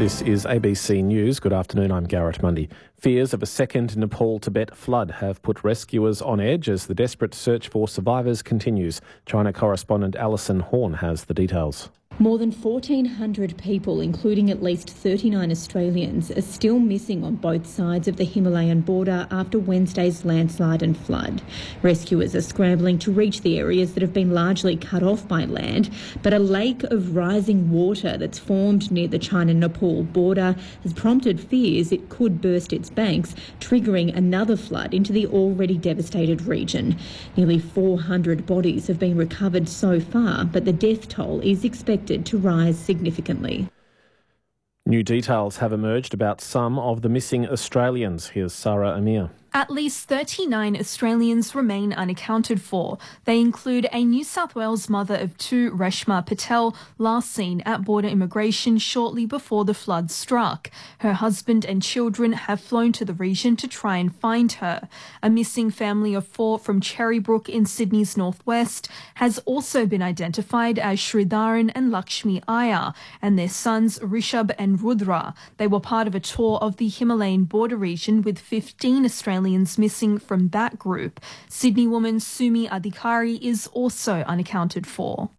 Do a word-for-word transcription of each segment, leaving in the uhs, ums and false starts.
This is A B C News. Good afternoon, I'm Garrett Mundy. Fears of a second Nepal-Tibet flood have put rescuers on edge as the desperate search for survivors continues. China correspondent Alison Horn has the details. More than fourteen hundred people, including at least thirty-nine Australians, are still missing on both sides of the Himalayan border after Wednesday's landslide and flood. Rescuers are scrambling to reach the areas that have been largely cut off by land, but a lake of rising water that's formed near the China-Nepal border has prompted fears it could burst its banks, triggering another flood into the already devastated region. Nearly four hundred bodies have been recovered so far, but the death toll is expected to rise significantly. New details have emerged about some of the missing Australians. Here's Sarah Amir. At least thirty-nine Australians remain unaccounted for. They include a New South Wales mother of two, Reshma Patel, last seen at border immigration shortly before the flood struck. Her husband and children have flown to the region to try and find her. A missing family of four from Cherrybrook in Sydney's northwest has also been identified as Sridharan and Lakshmi Iyer and their sons Rishabh and Rudra. They were part of a tour of the Himalayan border region with fifteen Australians missing from that group. Sydney woman Sumi Adhikari is also unaccounted for.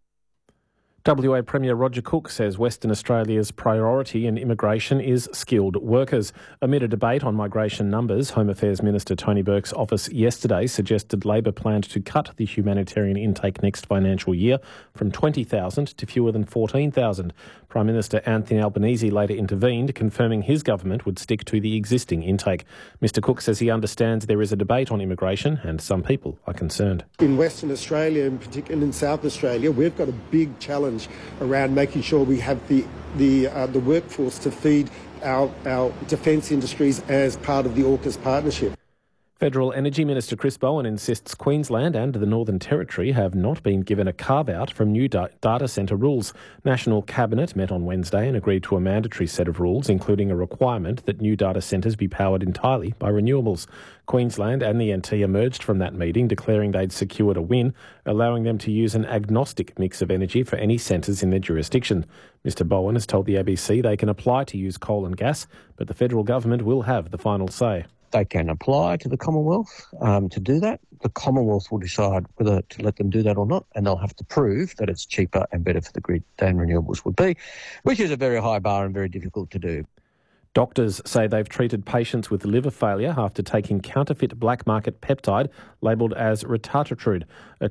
W A Premier Roger Cook says Western Australia's priority in immigration is skilled workers. Amid a debate on migration numbers, Home Affairs Minister Tony Burke's office yesterday suggested Labor planned to cut the humanitarian intake next financial year from twenty thousand to fewer than fourteen thousand. Prime Minister Anthony Albanese later intervened, confirming his government would stick to the existing intake. Mister Cook says he understands there is a debate on immigration and some people are concerned. In Western Australia, in particular in South Australia, we've got a big challenge around making sure we have the the uh, the workforce to feed our our defence industries as part of the AUKUS partnership. Federal Energy Minister Chris Bowen insists Queensland and the Northern Territory have not been given a carve-out from new da- data centre rules. National Cabinet met on Wednesday and agreed to a mandatory set of rules, including a requirement that new data centres be powered entirely by renewables. Queensland and the N T emerged from that meeting, declaring they'd secured a win, allowing them to use an agnostic mix of energy for any centres in their jurisdiction. Mister Bowen has told the A B C they can apply to use coal and gas, but the federal government will have the final say. They can apply to the Commonwealth um, to do that. The Commonwealth will decide whether to let them do that or not, and they'll have to prove that it's cheaper and better for the grid than renewables would be, which is a very high bar and very difficult to do. Doctors say they've treated patients with liver failure after taking counterfeit black market peptide labelled as retatrutide. A,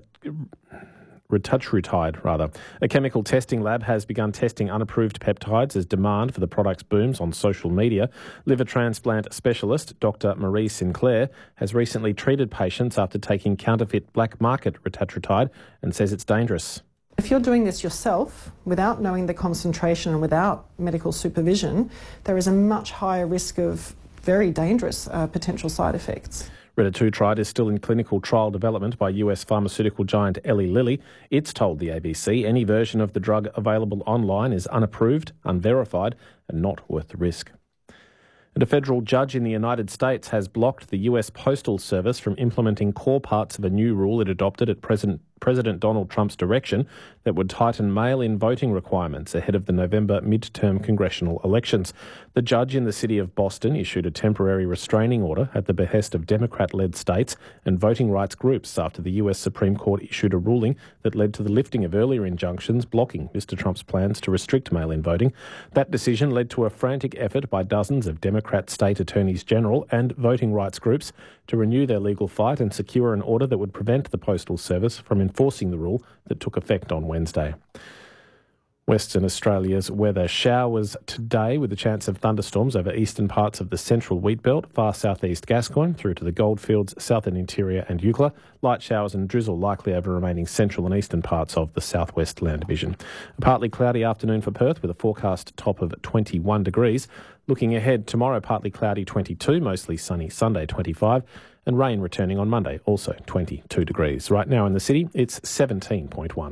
retatrutide, rather. A chemical testing lab has begun testing unapproved peptides as demand for the products booms on social media. Liver transplant specialist Doctor Marie Sinclair has recently treated patients after taking counterfeit black market retatrutide and says it's dangerous. If you're doing this yourself, without knowing the concentration and without medical supervision, there is a much higher risk of very dangerous uh, potential side effects. Retatrutide is still in clinical trial development by U S pharmaceutical giant Eli Lilly. It's told the A B C any version of the drug available online is unapproved, unverified and not worth the risk. And a federal judge in the United States has blocked the U S Postal Service from implementing core parts of a new rule it adopted at President President Donald Trump's direction that would tighten mail-in voting requirements ahead of the November midterm congressional elections. The judge in the city of Boston issued a temporary restraining order at the behest of Democrat-led states and voting rights groups after the U S Supreme Court issued a ruling that led to the lifting of earlier injunctions blocking Mister Trump's plans to restrict mail-in voting. That decision led to a frantic effort by dozens of Democrat state attorneys general and voting rights groups to renew their legal fight and secure an order that would prevent the Postal Service from enforcing the rule that took effect on Wednesday. Western Australia's weather: showers today with a chance of thunderstorms over eastern parts of the central wheat belt, far southeast Gascoyne through to the Goldfields, southern interior and Eucla. Light showers and drizzle likely over remaining central and eastern parts of the southwest land division. A partly cloudy afternoon for Perth with a forecast top of twenty-one degrees. Looking ahead, tomorrow partly cloudy twenty-two, mostly sunny Sunday twenty-five, and rain returning on Monday also twenty-two degrees. Right now in the city it's seventeen point one.